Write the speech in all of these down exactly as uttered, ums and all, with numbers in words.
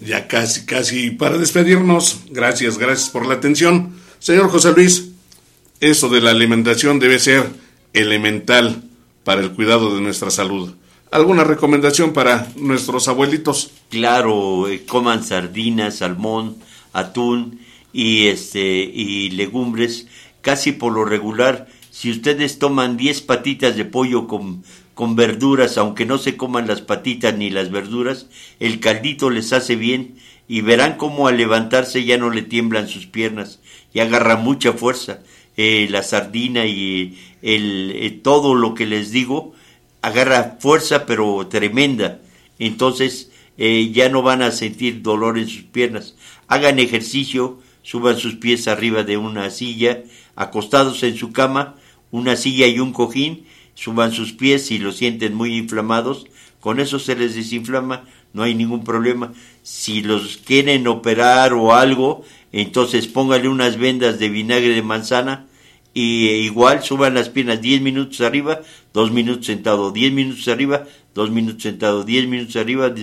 ya casi, casi para despedirnos. Gracias, gracias por la atención. Señor José Luis, eso de la alimentación debe ser elemental para el cuidado de nuestra salud. ¿Alguna recomendación para nuestros abuelitos? Claro, eh, coman sardinas, salmón, atún y este y legumbres. Casi por lo regular, si ustedes toman diez patitas de pollo con, con verduras, aunque no se coman las patitas ni las verduras, el caldito les hace bien y verán cómo al levantarse ya no le tiemblan sus piernas y agarra mucha fuerza. Eh, la sardina y el, eh, todo lo que les digo agarra fuerza pero tremenda. Entonces eh, ya no van a sentir dolor en sus piernas. Hagan ejercicio, suban sus pies arriba de una silla, acostados en su cama, una silla y un cojín, suban sus pies si los sienten muy inflamados, con eso se les desinflama, no hay ningún problema. Si los quieren operar o algo, entonces póngale unas vendas de vinagre de manzana y e igual suban las piernas diez minutos arriba, dos minutos sentado, diez minutos arriba, dos minutos sentado, diez minutos arriba.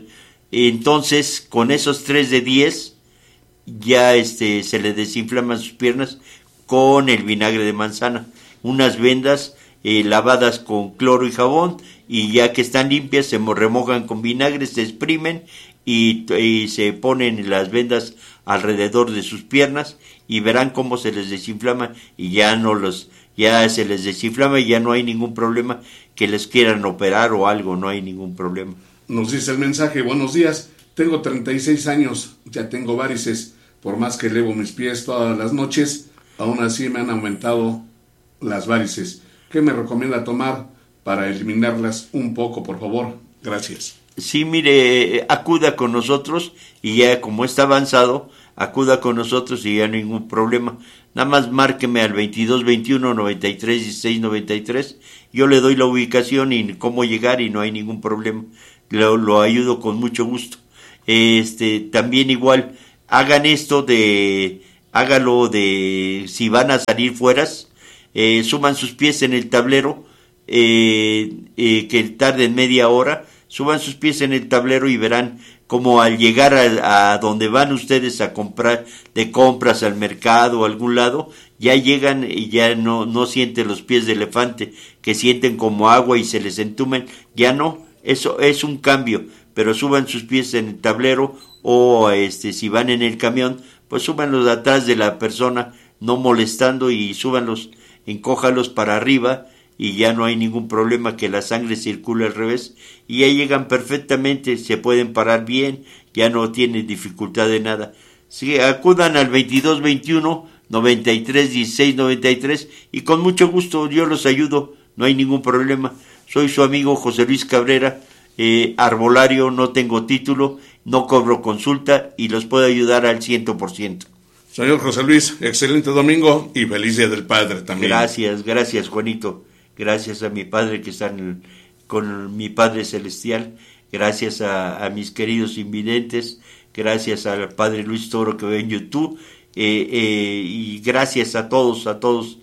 Entonces con esos tres de diez ya este se les desinflaman sus piernas con el vinagre de manzana. Unas vendas eh, lavadas con cloro y jabón, y ya que están limpias se remojan con vinagre, se exprimen y, y se ponen las vendas alrededor de sus piernas y verán cómo se les desinflama y ya no los ya se les desinflama y ya no hay ningún problema que les quieran operar o algo, no hay ningún problema. Nos dice el mensaje: buenos días, tengo treinta y seis años, ya tengo varices, por más que elevo mis pies todas las noches, aún así me han aumentado las varices. ¿Qué me recomienda tomar para eliminarlas un poco, por favor? Gracias. Sí, mire, acuda con nosotros y ya como está avanzado, acuda con nosotros y ya no hay ningún problema. Nada más márqueme al veintidós veintiuno noventa y tres dieciséis noventa y tres. Yo le doy la ubicación y cómo llegar y no hay ningún problema. Lo, lo ayudo con mucho gusto. Este, también igual, hagan esto de, hágalo de, si van a salir fueras, eh, suban sus pies en el tablero, eh, eh, que tarden media hora, suban sus pies en el tablero y verán como al llegar a, a donde van ustedes a comprar, de compras al mercado o a algún lado, ya llegan y ya no, no sienten los pies de elefante, que sienten como agua y se les entumen, ya no, eso es un cambio, pero suban sus pies en el tablero o este si van en el camión, pues súbanlos atrás de la persona, no molestando, y súbanlos, encójalos para arriba y ya no hay ningún problema, que la sangre circule al revés y ya llegan perfectamente, se pueden parar bien, ya no tienen dificultad de nada. Sí, acudan al veintidós veintiuno noventa y tres dieciséis noventa y tres y con mucho gusto yo los ayudo, no hay ningún problema. Soy su amigo José Luis Cabrera, eh, arbolario, no tengo título, no cobro consulta y los puedo ayudar al ciento por ciento. Señor José Luis, excelente domingo y feliz Día del Padre también. Gracias, gracias Juanito. Gracias a mi Padre que está en el, con mi Padre Celestial, gracias a, a mis queridos invidentes, gracias al Padre Luis Toro que ve en YouTube, eh, eh, y gracias a todos, a todos.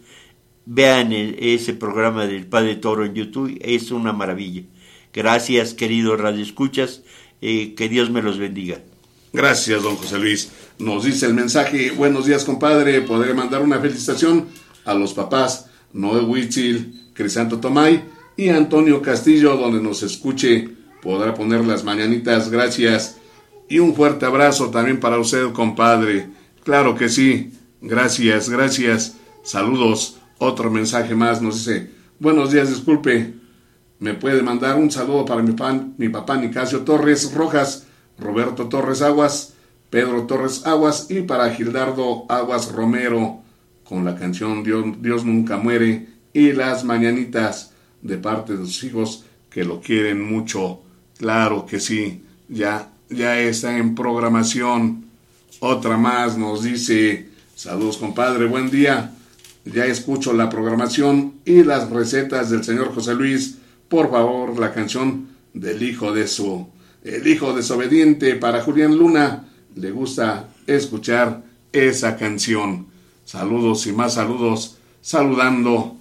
Vean el, ese programa del Padre Toro en YouTube, es una maravilla. Gracias, queridos radioescuchas, eh, que Dios me los bendiga. Gracias, don José Luis. Nos dice el mensaje: buenos días, compadre, podré mandar una felicitación a los papás Noé Huitzil, Crisanto Tomay y Antonio Castillo, donde nos escuche, podrá poner las mañanitas. Gracias. Y un fuerte abrazo también para usted, compadre. Claro que sí. Gracias, gracias. Saludos. Otro mensaje más nos dice: buenos días, disculpe, me puede mandar un saludo para mi, pan, mi papá Nicasio Torres Rojas, Roberto Torres Aguas, Pedro Torres Aguas y para Gildardo Aguas Romero, con la canción Dios, Dios nunca muere y las mañanitas, de parte de sus hijos que lo quieren mucho. Claro que sí, ya, ya está en programación. Otra más nos dice: saludos, compadre, buen día, ya escucho la programación y las recetas del señor José Luis, por favor la canción del hijo de su el hijo desobediente, para Julián Luna, le gusta escuchar esa canción. Saludos y más saludos, saludando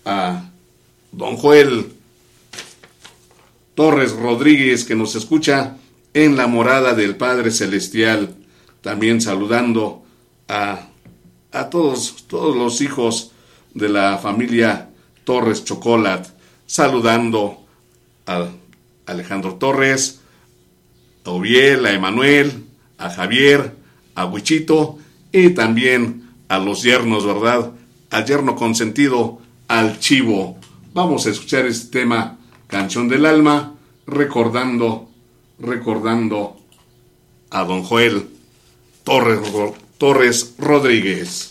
a don Joel Torres Rodríguez, que nos escucha en la morada del Padre Celestial. También saludando a, a todos, todos los hijos de la familia Torres Chocolat, saludando a Alejandro Torres, a Oviel, a Emanuel, a Javier, a Huichito y también a los yernos, ¿verdad? Al yerno consentido, al Chivo. Vamos a escuchar este tema, Canción del Alma, recordando, recordando a don Joel Torres, Torres Rodríguez.